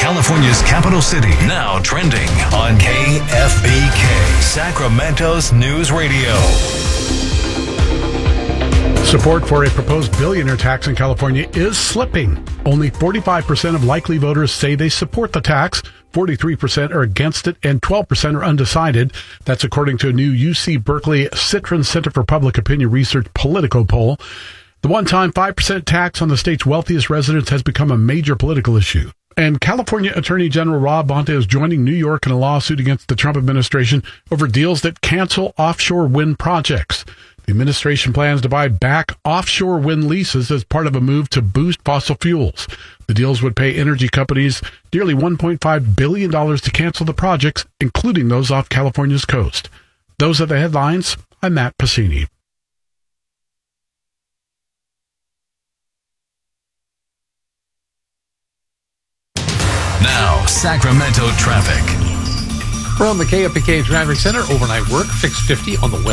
California's capital city, now trending on KFBK, Sacramento's news radio. Support for a proposed billionaire tax in California is slipping. Only 45% of likely voters say they support the tax, 43% are against it, and 12% are undecided. That's according to a new UC Berkeley Citron Center for Public Opinion Research Politico poll. The one-time 5% tax on the state's wealthiest residents has become a major political issue. And California Attorney General Rob Bonta is joining New York in a lawsuit against the Trump administration over deals that cancel offshore wind projects. The administration plans to buy back offshore wind leases as part of a move to boost fossil fuels. The deals would pay energy companies nearly $1.5 billion to cancel the projects, including those off California's coast. Those are the headlines. I'm Matt Passini. Now, Sacramento traffic. From the KFBK Traffic Center, overnight work, 650 on the west.